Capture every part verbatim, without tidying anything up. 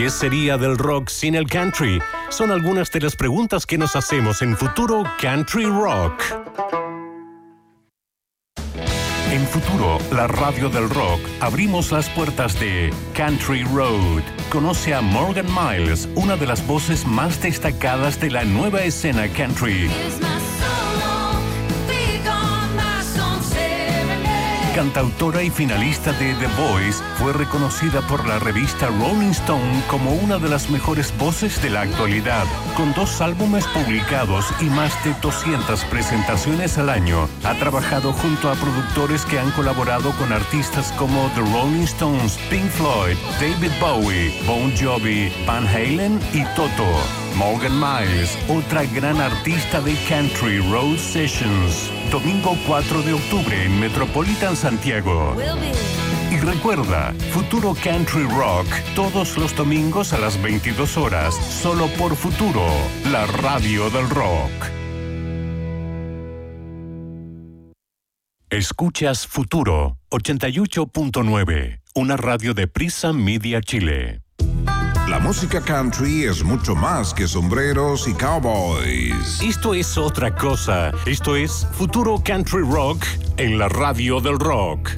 ¿Qué sería del rock sin el country? Son algunas de las preguntas que nos hacemos en Futuro Country Rock. En Futuro, la radio del rock, abrimos las puertas de Country Road. Conoce a Morgan Miles, una de las voces más destacadas de la nueva escena country. Cantautora y finalista de The Voice, fue reconocida por la revista Rolling Stone como una de las mejores voces de la actualidad. Con dos álbumes publicados y más de doscientas presentaciones al año, ha trabajado junto a productores que han colaborado con artistas como The Rolling Stones, Pink Floyd, David Bowie, Bon Jovi, Van Halen y Toto. Morgan Miles, otra gran artista de Country Road Sessions. Domingo cuatro de octubre en Metropolitan Santiago. Y recuerda, Futuro Country Rock, todos los domingos a las veintidós horas, solo por Futuro, la radio del rock. Escuchas Futuro ochenta y ocho punto nueve, una radio de Prisa Media Chile. La música country es mucho más que sombreros y cowboys. Esto es otra cosa. Esto es Futuro Country Rock en la radio del rock.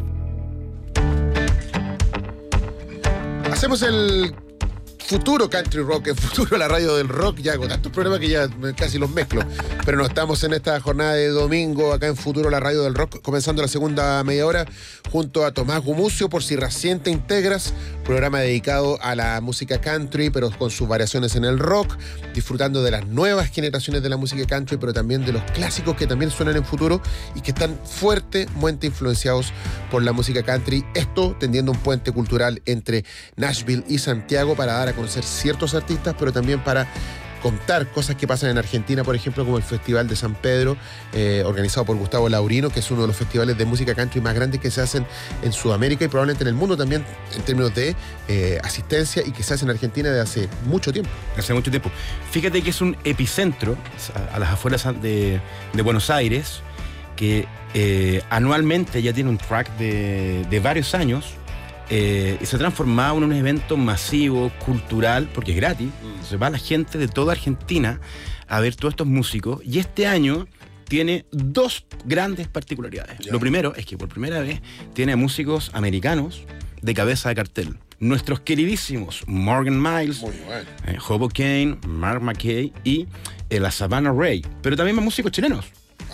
Hacemos el Futuro Country Rock, el futuro la radio del rock, ya con tantos programas que ya casi los mezclo. Pero no, estamos en esta jornada de domingo acá en Futuro la radio del rock, comenzando la segunda media hora junto a Tomás Gumucio por Si Recién Te Integras, programa dedicado a la música country, pero con sus variaciones en el rock, disfrutando de las nuevas generaciones de la música country, pero también de los clásicos que también suenan en futuro y que están fuertemente influenciados por la música country. Esto tendiendo un puente cultural entre Nashville y Santiago para dar a conocer ciertos artistas, pero también para contar cosas que pasan en Argentina, por ejemplo, como el Festival de San Pedro, eh, organizado por Gustavo Laurino, que es uno de los festivales de música country más grandes que se hacen en Sudamérica y probablemente en el mundo también en términos de eh, asistencia, y que se hace en Argentina desde hace mucho tiempo. Hace mucho tiempo. Fíjate que es un epicentro a, a las afueras de, de Buenos Aires, que eh, anualmente ya tiene un track de, de varios años. Eh, y se ha transformado en un evento masivo, cultural, porque es gratis. Mm. Se va la gente de toda Argentina a ver todos estos músicos. Y este año tiene dos grandes particularidades. Yeah. Lo primero es que por primera vez tiene a músicos americanos de cabeza de cartel. Nuestros queridísimos Morgan Miles, bueno. eh, Hobo Kane, Mark McKay y eh, la Savannah Ray. Pero también más músicos chilenos.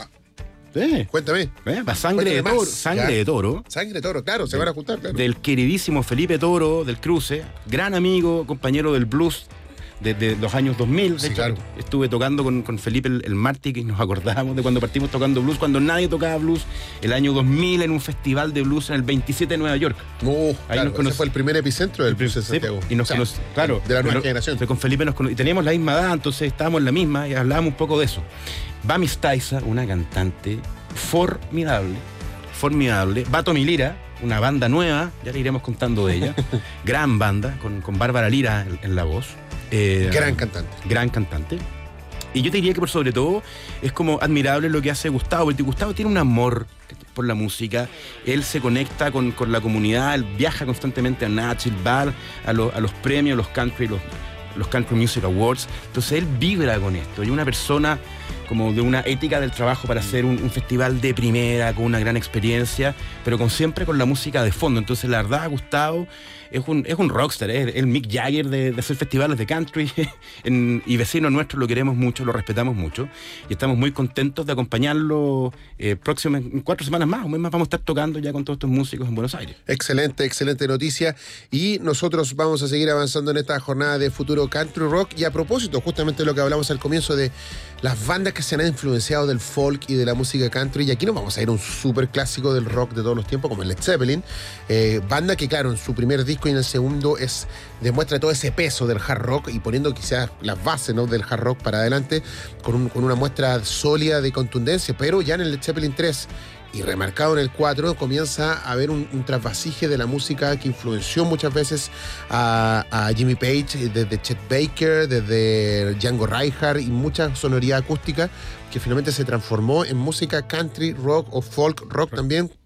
Sí. Cuéntame. ¿Eh? Va Sangre de Toro. Sangre ya. de Toro. Sangre de Toro, claro, se de, van a juntar, claro. Del queridísimo Felipe Toro, del Cruce, gran amigo, compañero del blues desde los años dos mil. De sí, hecho, claro. Estuve tocando con, con Felipe el, el martes, que nos acordábamos de cuando partimos tocando blues, cuando nadie tocaba blues, el año dos mil, en un festival de blues en el veintisiete de Nueva York. No, Ahí claro, nos conoc... ese fue el primer epicentro del blues de Santiago. Sí, y nos o sea, conoc... claro, de la nueva generación. Con Felipe nos conoc... y teníamos la misma edad, entonces estábamos en la misma y hablábamos un poco de eso. Bami Staiza, una cantante formidable, formidable. Bato Milira, una banda nueva, ya le iremos contando de ella. Gran banda, con, con Bárbara Lira en, en la voz. Eh, gran cantante. Gran cantante. Y yo te diría que por sobre todo es como admirable lo que hace Gustavo, porque Gustavo tiene un amor por la música, él se conecta con, con la comunidad, él viaja constantemente a Nashville, va a, lo, a los premios, los country, los, los Country Music Awards, entonces él vibra con esto, y una persona como de una ética del trabajo para hacer un, un festival de primera, con una gran experiencia, pero con siempre con la música de fondo. Entonces la verdad, Gustavo es un, es un rockstar, es el Mick Jagger de, de hacer festivales de country, en, y vecino nuestro, lo queremos mucho, lo respetamos mucho, y estamos muy contentos de acompañarlo eh, próximas, en cuatro semanas más, un mes más vamos a estar tocando ya con todos estos músicos en Buenos Aires. Excelente, excelente noticia, y nosotros vamos a seguir avanzando en esta jornada de Futuro Country Rock. Y a propósito, justamente lo que hablamos al comienzo de las bandas que se han influenciado del folk y de la música country, y aquí nos vamos a ir a un súper clásico del rock de todos los tiempos, como el Led Zeppelin, eh, banda que claro, en su primer disco y en el segundo es demuestra todo ese peso del hard rock, y poniendo quizás las bases, ¿no?, del hard rock para adelante, con, un, con una muestra sólida de contundencia. Pero ya en el Led Zeppelin tres y remarcado en el cuatro comienza a haber un, un trasvasije de la música que influenció muchas veces a, a Jimmy Page, desde Chet Baker, desde Django Reinhardt, y mucha sonoridad acústica que finalmente se transformó en música country rock o folk rock también,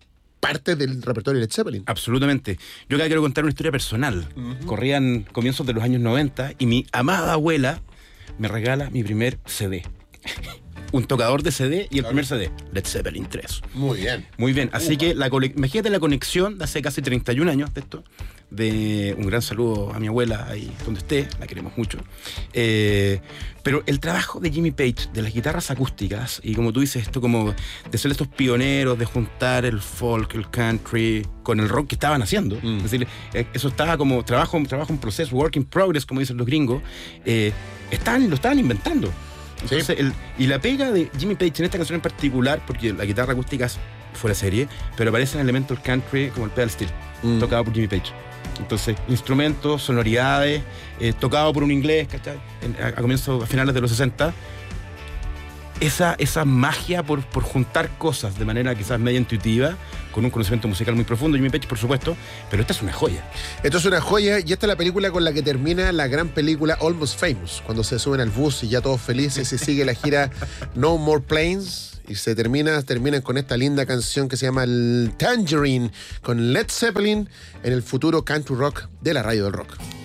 parte del repertorio de Led Zeppelin. Absolutamente. Yo acá quiero contar una historia personal. Uh-huh. Corrían comienzos de los años noventa y mi amada abuela me regala mi primer C D. Un tocador de C D y el claro. primer C D, Led Zeppelin tres. Muy bien. Muy bien. Así uh-huh. que la cole- imagínate la conexión de hace casi treinta y un años de esto. De un gran saludo a mi abuela ahí donde esté, la queremos mucho. Eh, pero el trabajo de Jimmy Page, de las guitarras acústicas, y como tú dices, esto como de ser estos pioneros, de juntar el folk, el country, con el rock que estaban haciendo. Mm. Es decir, eso estaba como trabajo, trabajo en proceso, work in progress, como dicen los gringos. Eh, estaban, lo estaban inventando. Entonces, sí. el, y la pega de Jimmy Page en esta canción en particular, porque la guitarra acústica es fuera de serie, pero aparecen elementos country como el pedal steel, mm. tocado por Jimmy Page. Entonces, instrumentos, sonoridades, eh, tocado por un inglés, ¿cachai? En, a, a comienzos, a finales de los sesenta. Esa, esa magia por, por juntar cosas de manera quizás media intuitiva, con un conocimiento musical muy profundo, Jimmy Page, por supuesto, pero esta es una joya. Esto es una joya y esta es la película con la que termina la gran película Almost Famous, cuando se suben al bus y ya todos felices y sigue la gira No More Planes. Y se termina, terminan con esta linda canción que se llama el Tangerine, con Led Zeppelin en el futuro country rock de la radio del rock.